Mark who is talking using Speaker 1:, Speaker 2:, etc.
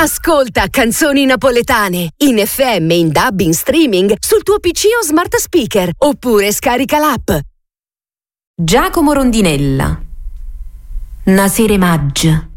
Speaker 1: Ascolta canzoni napoletane in FM, in DAB, in streaming sul tuo PC o smart speaker, oppure scarica l'app.
Speaker 2: Giacomo Rondinella. Nasere Maggia.